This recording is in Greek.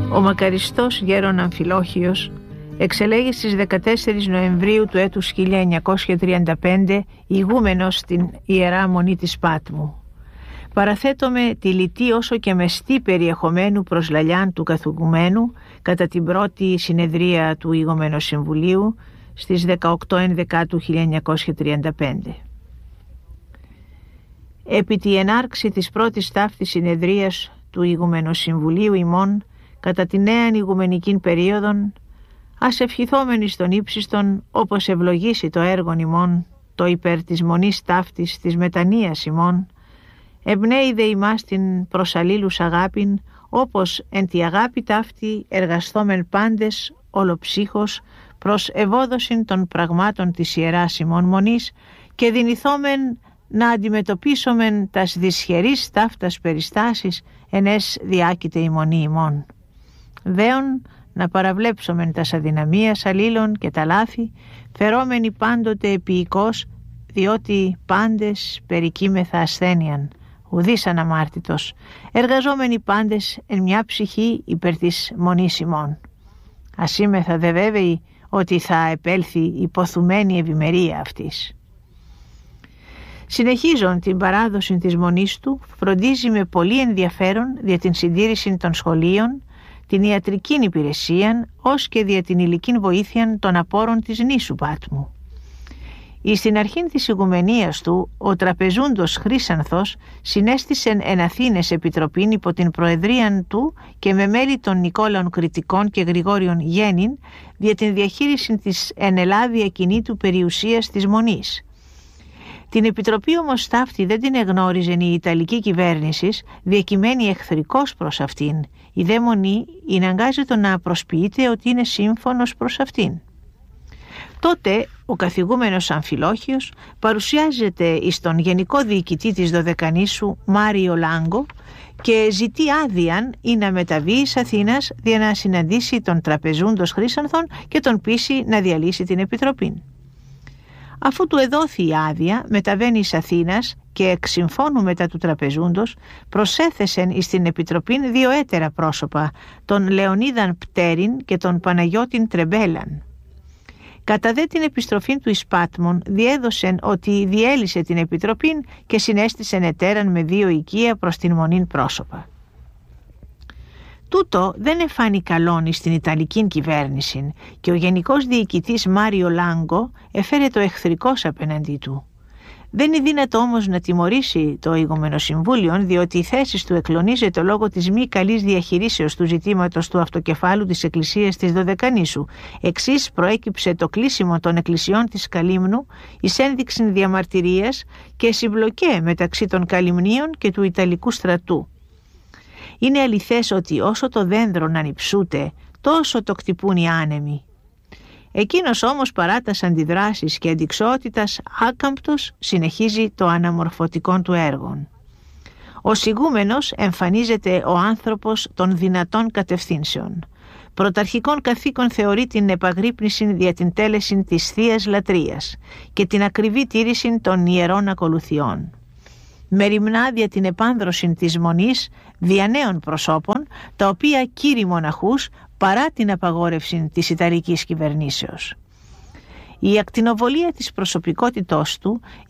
Ο μακαριστός γέρον Αμφιλόχιος εξελέγει στις 14 Νοεμβρίου του έτους 1935 ηγούμενος στην Ιερά Μονή της Πάτμου. Παραθέτουμε τη λιτή όσο και μεστή περιεχομένου προσλαλιάν του καθηγουμένου κατά την πρώτη συνεδρία του Ηγουμένου Συμβουλίου στις 18 Ενδεκάτου 1935. Επί τη ενάρξη της πρώτης ταύτης συνεδρίας του Ηγουμένου Συμβουλίου ημών κατά τη νέαν ηγουμενικήν περίοδον, ας ευχηθόμενοι στον ύψιστον όπως ευλογήσει το έργον ημών, το υπέρ της μονής ταύτης της μετανοίας ημών, εμπνέει δε ημάς την προς αλλήλους αγάπην, όπως εν τη αγάπη ταύτη εργαστόμεν πάντες ολοψύχος προς ευόδοσιν των πραγμάτων της Ιεράς ημών Μονής και δυνηθόμεν να αντιμετωπίσομεν τας δυσχερείς ταύτας περιστάσεις ενές διάκειται η μονή ημών. Δέον να παραβλέψομεν τας αδυναμίας αλλήλων και τα λάθη, φερόμενοι πάντοτε επίοικος, διότι πάντες περικείμεθα ασθένειαν, ουδής αναμάρτητος, εργαζόμενοι πάντες εν μια ψυχή υπέρ της μονής ημών. Ασήμεθα δε βέβαιοι ότι θα επέλθει υποθουμένη ευημερία αυτής. Συνεχίζον την παράδοση της μονής του, φροντίζει με πολύ ενδιαφέρον δια την συντήρηση των σχολείων, την ιατρική υπηρεσία, ως και δια την υλικήν βοήθεια των απόρων της νήσου Πάτμου. Εις την αρχήν της ηγουμενίας του, ο τραπεζούντος Χρύσανθος συνέστησεν εν Αθήνες επιτροπήν υπό την προεδρίαν του και με μέλη των Νικόλαων Κρητικών και Γρηγόριων Γέννην δια την διαχείριση της εν Ελλάδη ακινήτου περιουσίας της Μονής. Την επιτροπή όμως ταύτη δεν την εγνώριζε η Ιταλική κυβέρνηση, διακειμένη εχθρικός προς αυτήν. Η δε Μονή ειναγκάζεται να προσποιείται ότι είναι σύμφωνος προς αυτήν. Τότε ο καθηγούμενος Αμφιλόχιος παρουσιάζεται εις τον Γενικό Διοικητή της Δωδεκανήσου Μάριο Λάγκο και ζητεί άδειαν ή να μεταβεί εις Αθήνας για να συναντήσει τον τραπεζούντος Χρύσανθον και τον πείσει να διαλύσει την επιτροπή. Αφού του εδόθη η άδεια, μεταβαίνει εις Αθήνας και εξ συμφώνου μετά του τραπεζούντος προσέθεσεν εις την επιτροπήν δύο έτερα πρόσωπα, τον Λεωνίδαν Πτέριν και τον Παναγιώτην Τρεμπέλαν. Κατά δε την επιστροφή του εις Πάτμον διέδωσεν ότι διέλυσε την επιτροπήν και συνέστησεν ετέραν με δύο οικία προς την μονήν πρόσωπα. Τούτο δεν εφάνει καλόν στην Ιταλική κυβέρνηση και ο Γενικός Διοικητής Μάριο Λάγκο εφέρε το εχθρικός απέναντί του. Δεν είναι δύνατο όμως να τιμωρήσει το Ηγούμενο Συμβούλιο, διότι η θέση του εκλονίζεται λόγω της μη καλής διαχειρίσεως του ζητήματος του αυτοκεφάλου της Εκκλησίας της Δωδεκανήσου. Εξής προέκυψε το κλείσιμο των εκκλησιών της Καλύμνου εις ένδειξη διαμαρτυρίας και συμπλοκέ μεταξύ των Καλυμνίων και του Ιταλικού στρατού. Είναι αληθές ότι όσο το δένδρο να ανυψούται, τόσο το κτυπούν οι άνεμοι. Εκείνος όμως παρά τας αντιδράσεις και αντιξότητας άκαμπτος συνεχίζει το αναμορφωτικό του έργο. Ως ηγούμενος εμφανίζεται ο άνθρωπος των δυνατών κατευθύνσεων. Πρωταρχικών καθήκον θεωρεί την επαγρύπνηση δια την τέλεση της Θείας Λατρείας και την ακριβή τήρηση των ιερών ακολουθιών. Μεριμνά δια την επάνδρωση της μονής δια νέων προσώπων, τα οποία κήρυ μοναχούς παρά την απαγόρευση της Ιταλικής κυβερνήσεως. Η ακτινοβολία της προσωπικότητός του